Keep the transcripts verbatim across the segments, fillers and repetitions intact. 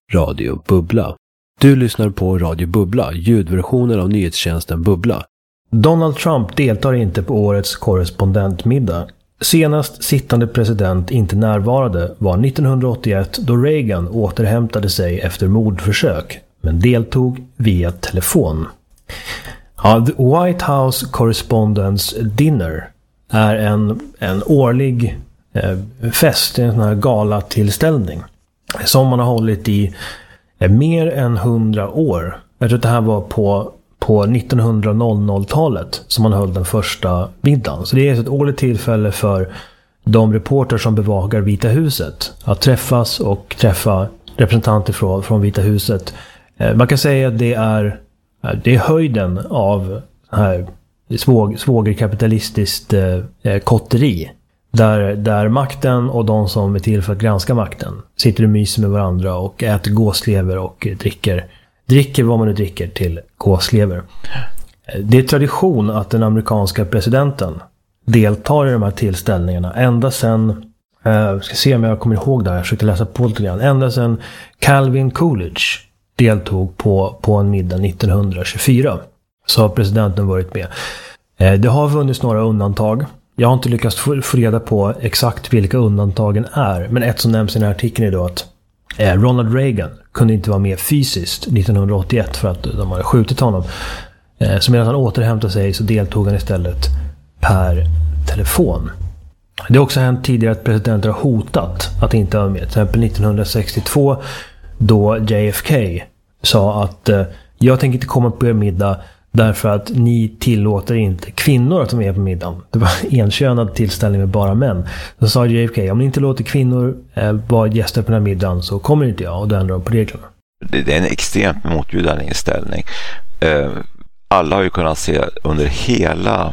Radio Bubbla. Du lyssnar på Radio Bubbla, ljudversionen av nyhetstjänsten Bubbla. Donald Trump deltar inte på årets korrespondentmiddag. Senast sittande president inte närvarade var nittonhundraåttioett då Reagan återhämtade sig efter mordförsök, men deltog via telefon. Ja, The White House Correspondents' Dinner är en, en årlig eh, fest, en sån här galatillställning som man har hållit i eh, mer än hundra år. Jag tror att det här var på, på nittonhundratalet som man höll den första middagen. Så det är ett årligt tillfälle för de reporter som bevakar Vita huset att träffas och träffa representanter från, från Vita huset. Eh, man kan säga att det är Det är höjden av här svåg, svågerkapitalistiskt eh, kotteri. Där, där makten och de som är till för att granska makten sitter och myser med varandra och äter gåslever och dricker, dricker vad man nu dricker till gåslever. Det är tradition att den amerikanska presidenten deltar i de här tillställningarna ända sedan, eh, ska se om jag kommer ihåg det här, jag försökte läsa på lite grann, ända sedan Calvin Coolidge deltog på, på en middag nittonhundratjugofyra. Så har presidenten varit med. Eh, det har funnits några undantag. Jag har inte lyckats få, få reda på exakt vilka undantagen är. Men ett som nämns i den här artikeln är då att eh, Ronald Reagan kunde inte vara med fysiskt nittonhundraåttioett för att de hade skjutit honom. Eh, så medan han återhämtade sig så deltog han istället per telefon. Det har också hänt tidigare att presidenter har hotat att inte vara med. Till exempel nittonhundrasextiotvå då J F K sa att eh, jag tänker inte komma på er middag därför att ni tillåter inte kvinnor att vara med på middagen. Det var en enkönad tillställning med bara män. Då sa J F K, om ni inte låter kvinnor eh, vara gäster på den här middagen så kommer inte jag, och då ändrar de på reglerna. Det, det är en extremt motbjudande inställning. Eh, alla har ju kunnat se under hela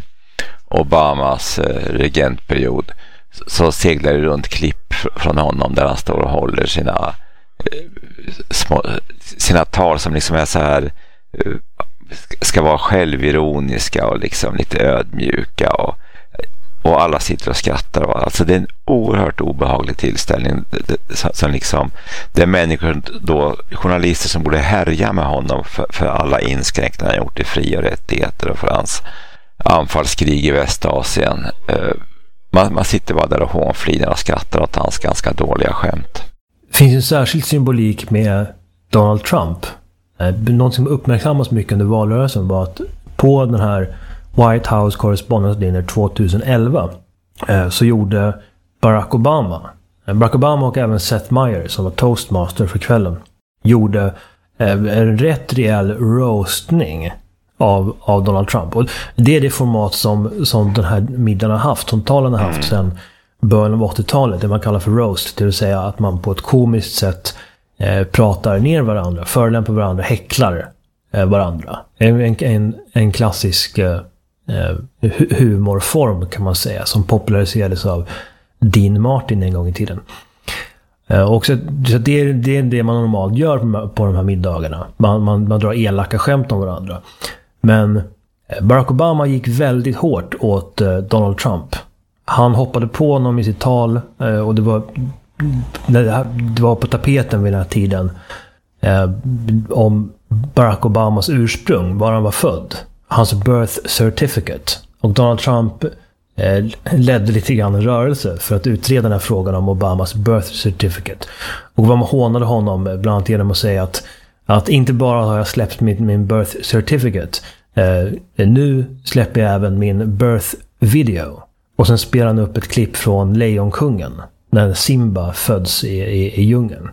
Obamas eh, regentperiod så, så seglar det runt klipp från honom där han står och håller sina Små, sina tal som liksom är så här ska vara självironiska och liksom lite ödmjuka och, och alla sitter och skrattar och, alltså det är en oerhört obehaglig tillställning som liksom, det är människor då, journalister som borde härja med honom för, för alla inskränkningar han gjort i fri och rättigheter och för hans anfallskrig i Västasien. man, man sitter bara där och hånflinar och skrattar åt hans ganska dåliga skämt. Det finns en särskild symbolik med Donald Trump. Något som uppmärksammas mycket under valrörelsen var att på den här White House Correspondents' Dinner tjugoelva så gjorde Barack Obama, Barack Obama och även Seth Meyers som var toastmaster för kvällen, gjorde en rätt rejäl roastning av, av Donald Trump. Och det är det format som, som den här middagen har haft, som talen har haft sedan början av åttiotalet, det man kallar för roast, det vill säga att man på ett komiskt sätt eh, pratar ner varandra, förolämpar varandra, häcklar eh, varandra. En, en, en klassisk eh, humorform kan man säga, som populariserades av Dean Martin en gång i tiden. Eh, och så, så det, är, det är det man normalt gör på, på de här middagarna. Man, man, man drar elaka skämt om varandra. Men Barack Obama gick väldigt hårt åt eh, Donald Trump. Han hoppade på honom i sitt tal och det var, det var på tapeten vid den här tiden eh, om Barack Obamas ursprung, var han var född. Hans birth certificate. Och Donald Trump eh, ledde lite grann en rörelse för att utreda den här frågan om Obamas birth certificate. Och man hånade honom bland annat genom att säga att, att inte bara har jag släppt min, min birth certificate, eh, nu släpper jag även min birth video. Och sen spelar han upp ett klipp från Lejonkungen när Simba föds i, i, i djungeln.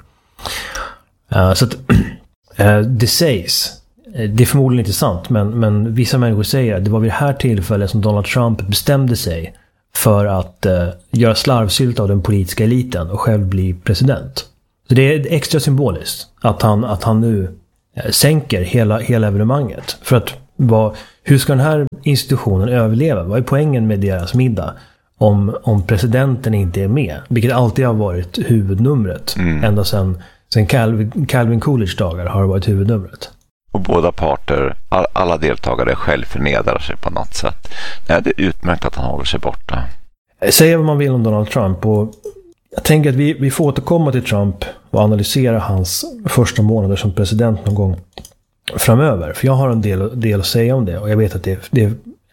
Uh, så att uh, det sägs, det är förmodligen inte sant, men, men vissa människor säger att det var vid det här tillfället som Donald Trump bestämde sig för att uh, göra slarvsylt av den politiska eliten och själv bli president. Så det är extra symboliskt att han, att han nu uh, sänker hela, hela evenemanget. För att vad, hur ska den här institutionen överleva? Vad är poängen med deras middag om, om presidenten inte är med? Vilket alltid har varit huvudnumret. Mm. Ända sedan, sedan Calvin, Calvin Coolidge dagar har det varit huvudnumret. Och båda parter, all, alla deltagare själv förnedrar sig på något sätt. Nej, det är utmärkt att han håller sig borta. Säga vad man vill om Donald Trump, och jag tänker att vi, vi får återkomma till Trump och analysera hans första månader som president någon gång framöver. För jag har en del, del att säga om det. Och jag vet att det, det är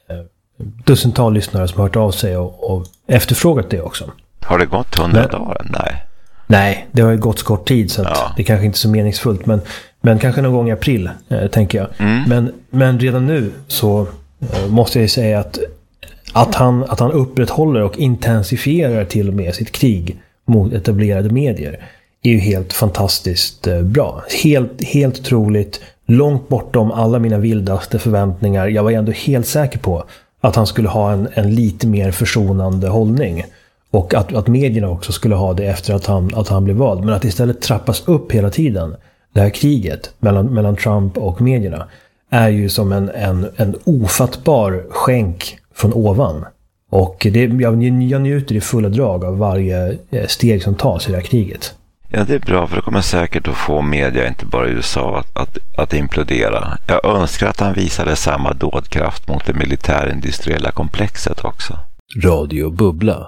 dussintal lyssnare som har hört av sig och, och efterfrågat det också. Har det gått hundra dagar? Nej. Nej, det har ju gått så kort tid så att ja. det kanske inte är så meningsfullt. Men, men kanske någon gång i april, eh, tänker jag. Mm. Men, men redan nu så eh, måste jag säga att, att, han, att han upprätthåller och intensifierar till och med sitt krig mot etablerade medier är ju helt fantastiskt eh, bra. Helt, helt otroligt. Långt bortom alla mina vildaste förväntningar. Jag var ändå helt säker på att han skulle ha en, en lite mer försonande hållning. Och att, att medierna också skulle ha det efter att han, att han blev vald. Men att istället trappas upp hela tiden. Det här kriget mellan, mellan Trump och medierna är ju som en, en, en ofattbar skänk från ovan. Och det, jag, jag njuter i fulla drag av varje steg som tas i det här kriget. Ja, det är bra, för det kommer säkert att få media, inte bara i U S A, att, att, att implodera. Jag önskar att han visade samma dådkraft mot det militärindustriella komplexet också. Radio Bubbla.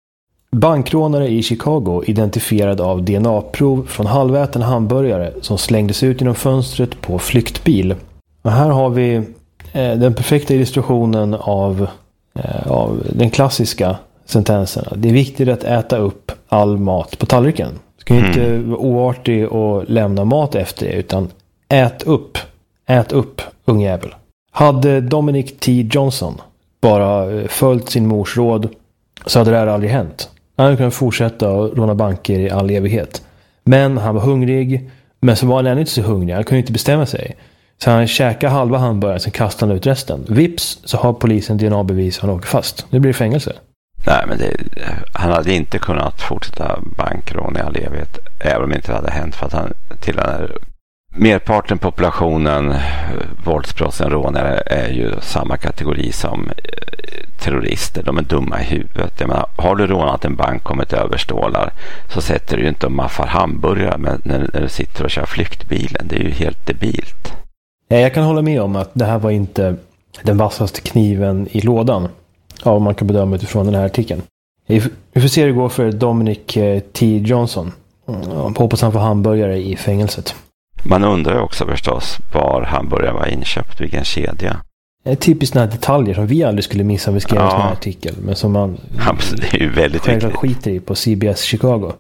Bankrånare i Chicago identifierad av D N A-prov från halväten hamburgare som slängdes ut genom fönstret på flyktbil. Och här har vi eh, den perfekta illustrationen av, eh, av den klassiska sentensen. Det är viktigt att äta upp all mat på tallriken. Du ska inte mm. vara oartig och lämna mat efter det, utan ät upp. Ät upp, ungjävel. Hade Dominic T. Johnson bara följt sin mors råd så hade det här aldrig hänt. Han hade kunnat fortsätta och råna banker i all evighet. Men han var hungrig, men så var han ännu inte så hungrig. Han kunde inte bestämma sig. Så han käkade halva hamburgaren, sen kastade han ut resten. Vips, så har polisen D N A-bevis och han åker fast. Nu blir det fängelse. Nej, men det, han hade inte kunnat fortsätta bankrån i all evighet, även om det inte hade hänt, för att han till den här merparten populationen våldsbrottsen rånare är ju samma kategori som terrorister. De är dumma i huvudet. Jag menar, har du rånat en bank, kommit över stålar, så sätter du ju inte och maffar hamburgare men när, när du sitter och kör flyktbilen. Det är ju helt debilt. Ja, jag kan hålla med om att det här var inte den vassaste kniven i lådan. Ja, man kan bedöma utifrån den här artikeln. Vi får se hur det går för Dominic T. Johnson. Jag hoppas han får hamburgare i fängelset. Man undrar också förstås var hamburgaren var inköpt, vilken kedja. Det är typiskt sådana detaljer som vi aldrig skulle missa om vi skrev ja. en sån här artikel. Men som man Absolut, det är ju väldigt självklart skiter i på C B S Chicago.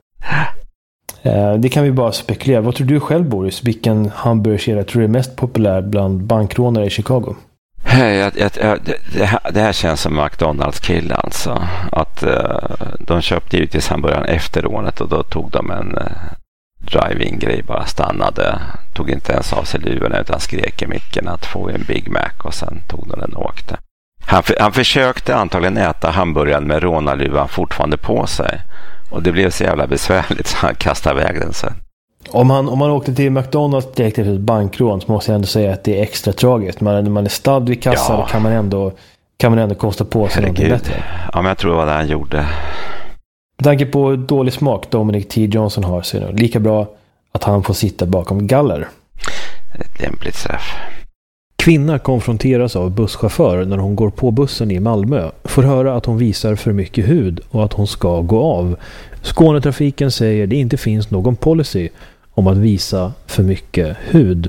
Det kan vi bara spekulera. Vad tror du själv, Boris? Vilken hamburgerkedja tror du är mest populär bland bankrånare i Chicago? Hey, jag, jag, jag, det, här, det här känns som McDonalds-kill alltså. Att uh, de köpte givetvis hamburgaren efter rånet och då tog de en uh, drive-in-grej, bara stannade, tog inte ens av sig luven utan skrek i micken att få en Big Mac och sen tog de den och åkte. Han, för, han försökte antagligen äta hamburgaren med rånarluvan fortfarande på sig och det blev så jävla besvärligt så han kastade iväg den sen. Om man, om man åkte till McDonalds direkt efter ett bankrån så måste jag ändå säga att det är extra tragiskt. Man, när man är stadd vid kassan ja. kan man ändå kan man ändå kosta på sig något bättre. Ja, men jag tror det var det han gjorde. Med tanke på dålig smak Dominic T. Johnson har så är det lika bra att han får sitta bakom galler. Ett lämpligt straff. Kvinna konfronteras av busschaufför när hon går på bussen i Malmö. Får höra att hon visar för mycket hud och att hon ska gå av. Skånetrafiken säger att det inte finns någon policy om att visa för mycket hud.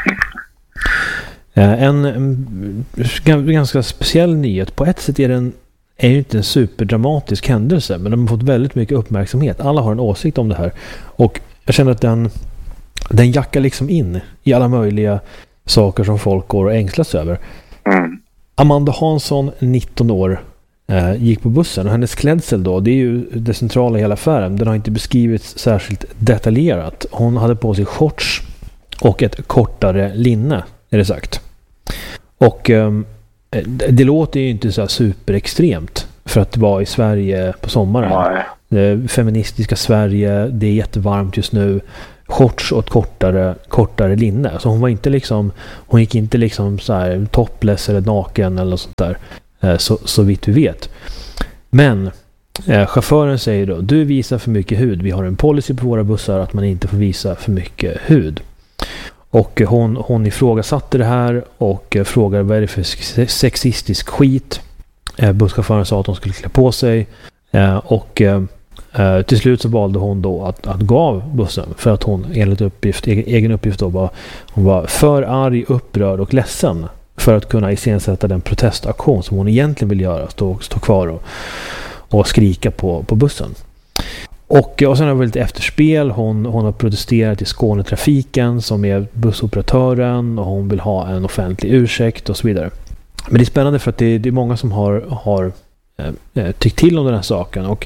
En, en ganska speciell nyhet. På ett sätt är den är ju inte en superdramatisk händelse, men de har fått väldigt mycket uppmärksamhet. Alla har en åsikt om det här. Och jag känner att den, den jackar liksom in i alla möjliga saker som folk går och ängslas över. Mm. Amanda Hansson, nitton år, eh, gick på bussen. Och hennes klädsel då, det är ju det centrala i hela affären. Den har inte beskrivits särskilt detaljerat. Hon hade på sig shorts och ett kortare linne, är det sagt. Och eh, det låter ju inte så här superextremt för att vara i Sverige på sommaren. Nej. Det feministiska Sverige, det är jättevarmt just nu. Shorts och ett kortare, kortare linne. Så hon var inte liksom, hon gick inte liksom så här topless eller naken eller sånt där. Så, så vitt vi vet. Men eh, chauffören säger då, du visar för mycket hud. Vi har en policy på våra bussar att man inte får visa för mycket hud. Och hon, hon ifrågasatte det här och eh, frågade vad är det för sexistisk skit. Eh, busschauffören sa att hon skulle klä på sig. Eh, och eh, Eh, till slut så valde hon då att, att gå av bussen för att hon enligt uppgift, egen, egen uppgift då var, hon var för arg, upprörd och ledsen för att kunna iscensätta den protestaktion som hon egentligen vill göra, stå, stå kvar och, och skrika på, på bussen. Och, och sen har vi lite efterspel. Hon, hon har protesterat i Skånetrafiken som är bussoperatören, och hon vill ha en offentlig ursäkt och så vidare. Men det är spännande för att det, det är många som har, har eh, tyckt till om den här saken, och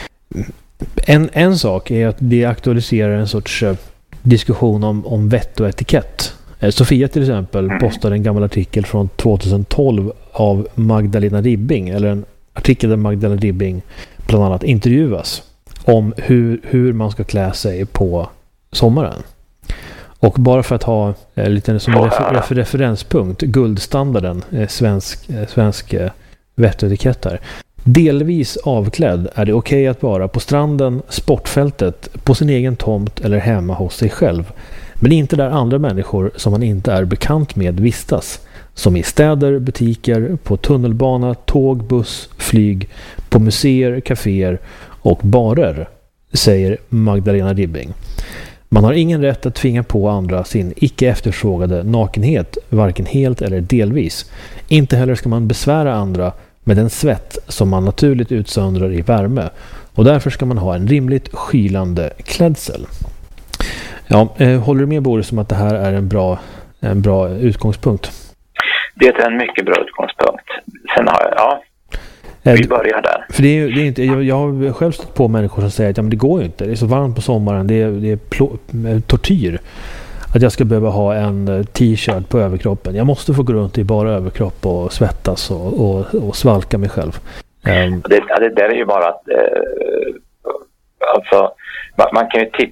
en, en sak är att det aktualiserar en sorts eh, diskussion om, om vett och etikett. Eh, Sofia till exempel postade en gammal artikel från tjugohundratolv av Magdalena Ribbing, eller en artikel där Magdalena Ribbing bland annat intervjuas om hur, hur man ska klä sig på sommaren. Och bara för att ha eh, lite som en refer, refer, referenspunkt, guldstandarden, eh, svensk, eh, svensk eh, vett och etikett här. Delvis avklädd är det okej att vara på stranden, sportfältet, på sin egen tomt eller hemma hos sig själv. Men inte där andra människor som man inte är bekant med vistas. Som i städer, butiker, på tunnelbana, tåg, buss, flyg, på museer, kaféer och barer, säger Magdalena Ribbing. Man har ingen rätt att tvinga på andra sin icke efterfrågade nakenhet, varken helt eller delvis. Inte heller ska man besvära andra med den svett som man naturligt utsöndrar i värme, och därför ska man ha en rimligt skylande klädsel. Ja, eh, håller du med Boris om att det här är en bra, en bra utgångspunkt? Det är en mycket bra utgångspunkt. Sen har jag, ja, vi börjar där. För det är, det är inte, jag, jag har själv stått på människor som säger att ja, men det går ju inte, det är så varmt på sommaren, det är, det är plå, tortyr att jag ska behöva ha en t-shirt på överkroppen. Jag måste få gå runt i bara överkropp och svettas och, och, och svalka mig själv. Um, det, det där är ju bara att eh, alltså, man, man kan ju titta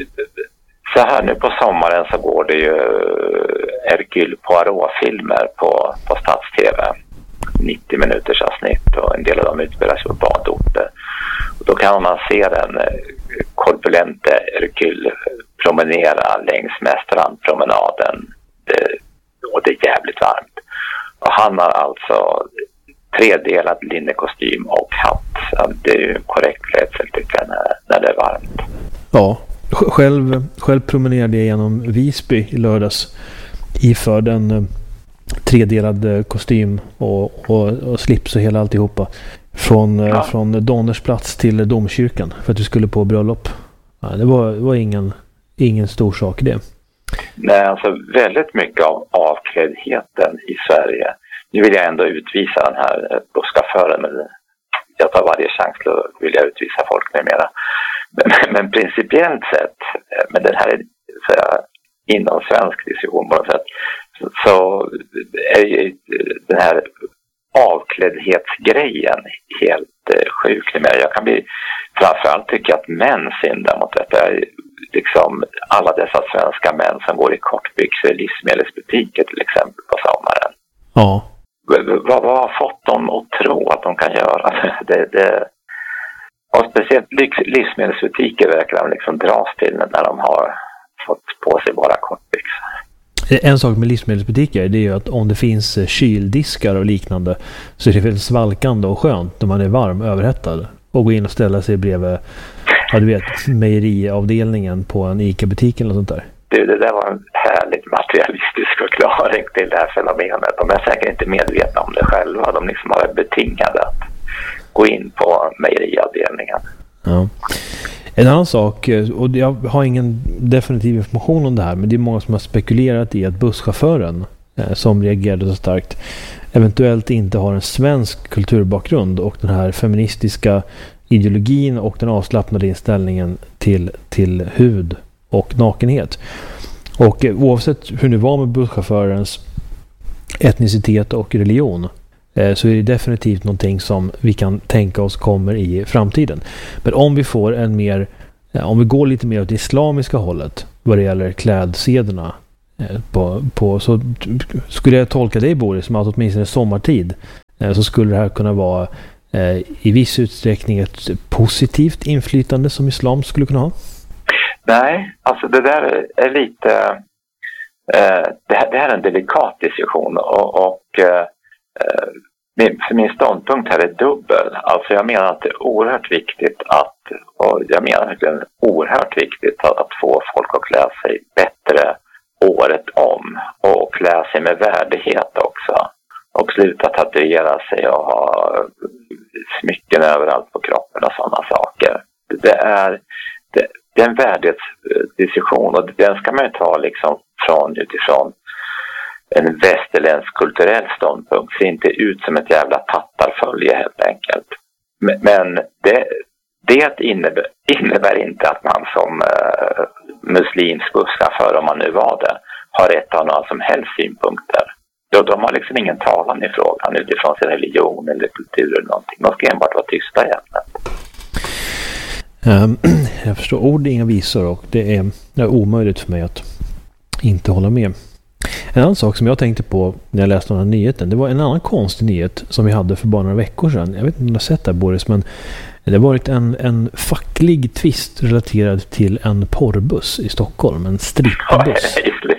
så här nu på sommaren, så går det ju Hercule Poirot-filmer på, på Stats-T V. nittio minuters avsnitt, och en del av dem utspelar sig på badorter. Och då kan man se den korpulente Hercule promenera längs med strandpromenaden, det, och det är jävligt varmt. Och han har alltså tredelad linnekostym och hatt. Så det är ju korrekt klädsel tycker jag när, när det är varmt. Ja, själv, själv promenerade jag genom Visby i lördags iförd en tredelad kostym och, och, och slips och hela alltihopa. Från, ja. från Donnersplats till domkyrkan för att du skulle på bröllop. Ja, det var, var ingen, ingen stor sak i det. Nej, alltså väldigt mycket av avkläddheten i Sverige. Nu vill jag ändå utvisa den här busschauffören, men jag tar varje chans att vilja utvisa folk med mera. Men, men principiellt sett, men den här så här, inom svensk diskussion på något sätt, så, så är ju den här avkläddhetsgrejen helt eh, sjuk. Jag kan bli, framförallt tycka att män syndar mot detta. Liksom alla dessa svenska män som går i kortbyxor i livsmedelsbutiker till exempel på sommaren. Ja. Vad, vad har fått dem att tro att de kan göra det? det och speciellt livsmedelsbutiker verkar de liksom dras till när de har fått på sig bara kortbyxor. En sak med livsmedelsbutiker, det är ju att om det finns kyldiskar och liknande så är det väldigt svalkande och skönt när man är varm, överhettad, och gå in och ställa sig bredvid, ja, du vet, mejeriavdelningen på en ICA-butik eller sånt där. Du, det där var en härligt materialistisk förklaring till det här fenomenet. De är säkert inte medvetna om det själva. De liksom har betingade att gå in på mejeriavdelningen. Ja. En annan sak, och jag har ingen definitiv information om det här, men det är många som har spekulerat i att busschauffören eh, som reagerade så starkt eventuellt inte har en svensk kulturbakgrund, och den här feministiska ideologin och den avslappnade inställningen till, till hud och nakenhet. Och eh, oavsett hur det var med busschaufförens etnicitet och religion, eh, så är det definitivt någonting som vi kan tänka oss kommer i framtiden. Men om vi får en mer, eh, om vi går lite mer åt det islamiska hållet vad det gäller klädsederna, eh, på, på, så skulle jag tolka dig, Boris, som att åtminstone sommartid eh, så skulle det här kunna vara eh, i viss utsträckning ett positivt inflytande som islam skulle kunna ha. Nej, alltså det där är lite eh, det, här, det här är en delikat diskussion, och, och eh, min, min ståndpunkt här är dubbel. Alltså jag menar att det är oerhört viktigt att, och jag menar verkligen oerhört viktigt att, att få folk att klä sig bättre året om och klä sig med värdighet också. Och sluta tatuera sig och ha smycken överallt på kroppen och sådana saker. Det är, det, det är en värdighetsdiskussion och den ska man ju ta liksom från, utifrån en västerländsk kulturell ståndpunkt. Ser inte ut som ett jävla tattarfölje helt enkelt. Men, men det, det innebär, innebär inte att man som uh, muslimsk busschaufför, om man nu var det, har rätt att ha några som helst synpunkter. Då, de har liksom ingen talan i frågan utifrån sin religion eller kultur eller någonting. De ska enbart vara tysta egentligen. Um, jag förstår, ord är inga visor och det är, det är omöjligt för mig att inte hålla med. En annan sak som jag tänkte på när jag läste den här nyheten, det var en annan konstig nyhet som vi hade för bara några veckor sedan. Jag vet inte om du har sett det här, Boris, men det har varit en, en facklig tvist relaterad till en porrbuss i Stockholm, en strippbuss.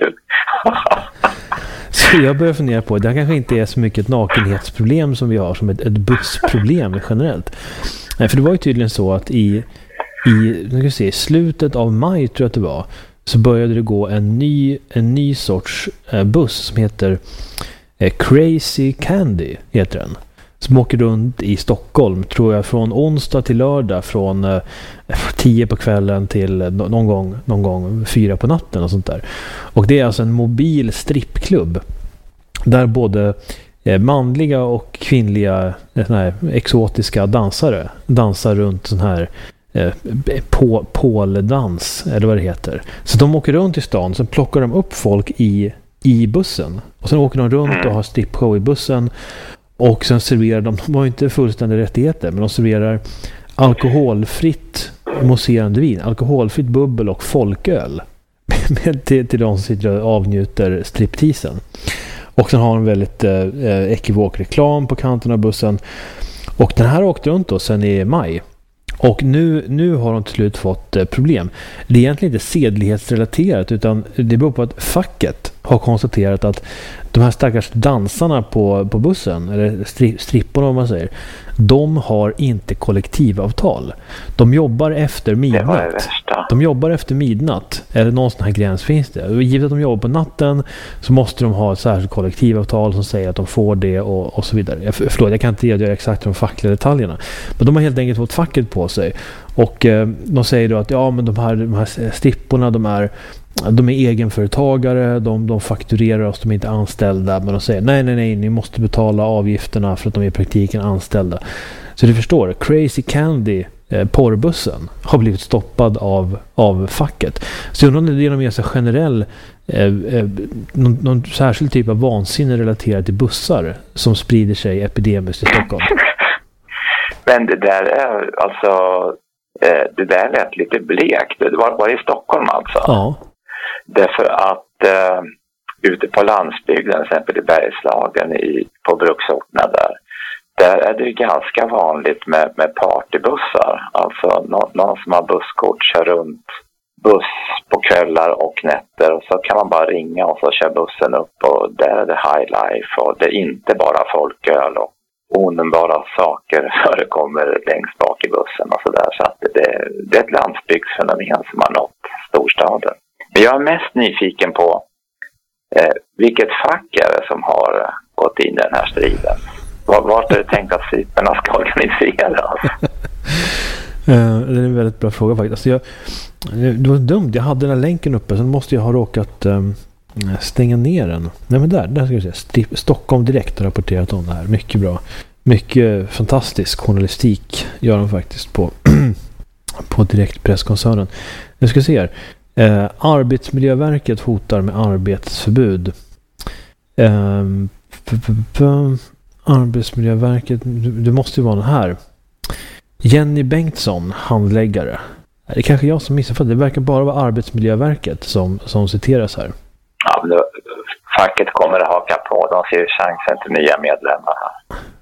Så jag börjar fundera på, det kanske inte är så mycket ett nakenhetsproblem som vi har som ett, ett bussproblem generellt. Nej, för det var ju tydligen så att i, i nu ska vi se, slutet av maj tror jag att det var, så började det gå en ny, en ny sorts eh, buss som heter eh, Crazy Candy heter den. Som åker runt i Stockholm, tror jag, från onsdag till lördag, från eh, tio på kvällen till någon gång, någon gång fyra på natten och sånt där. Och det är alltså en mobil strippklubb där både eh, manliga och kvinnliga eh, såna här exotiska dansare dansar runt sån här eh, på, påldans, eller vad det heter. Så de åker runt i stan, sen plockar de upp folk i, i bussen. Och sen åker de runt och har strippshow i bussen. Och sen serverar de, de har ju inte fullständiga rättigheter, men de serverar alkoholfritt mousserande vin, alkoholfritt bubbel och folköl till, till de som sitter och avnjuter stripteasen. Och sen har de väldigt eh, ekivok reklam på kanten av bussen. Och den här åkte runt då sen i maj. Och nu, nu har de till slut fått eh, problem. Det är egentligen inte sedlighetsrelaterat, utan det beror på att facket har konstaterat att de här stackars dansarna på, på bussen, eller stri, stripporna om man säger, de har inte kollektivavtal. De jobbar efter midnatt. De jobbar efter midnatt. Eller någon sån här gräns finns det. Och givet att de jobbar på natten så måste de ha ett särskilt kollektivavtal som säger att de får det och, och så vidare. Jag, förlåt, jag kan inte redogöra exakt de fackliga detaljerna. Men de har helt enkelt fått facket på sig. Och eh, de säger då att ja, men de här, de här stripporna, de är De är egenföretagare, de, de fakturerar oss, de är inte anställda, men de säger nej, nej, nej, ni måste betala avgifterna för att de är i praktiken anställda. Så du förstår, Crazy Candy, eh, porrbussen, har blivit stoppad av, av facket. Så undrar om det är någon mer så generell, eh, eh, någon, någon särskild typ av vansinne relaterad till bussar som sprider sig epidemiskt i Stockholm. Men det där är alltså, eh, det där lät lite blekt. Det var, var i Stockholm alltså? Ja. Därför att eh, ute på landsbygden, till exempel i Bergslagen, i, på bruksorterna där, där är det ganska vanligt med, med partybussar. Alltså någon, någon som har busskort kör runt buss på kvällar och nätter, och så kan man bara ringa och så kör bussen upp, och där är det high life, och det är inte bara folköl och underbara saker förekommer längst bak i bussen och sådär. Så att det, det är ett landsbygdsfenomen som har nått storstaden. Men jag är mest nyfiken på eh, vilket fack är det som har gått in i den här striden. Vart är det tänkt att stripperna ska organiseras? Det är en väldigt bra fråga faktiskt. Alltså jag, det var dumt, jag hade den här länken uppe, så måste jag ha råkat um, stänga ner den. Nej, men där, där ska vi se. Strip, Stockholm Direkt har rapporterat om det här. Mycket bra. Mycket fantastisk journalistik gör de faktiskt på, på Direktpresskoncernen. Nu ska vi se här. Eh, Arbetsmiljöverket hotar med arbetsförbud. Eh, p- p- p- Arbetsmiljöverket, det måste ju vara den här. Jenny Bengtsson, handläggare. Det är kanske jag som missar, för det verkar bara vara Arbetsmiljöverket som, som citeras här. Ja, men då, facket kommer att haka på. De ser chansen till nya medlemmar här.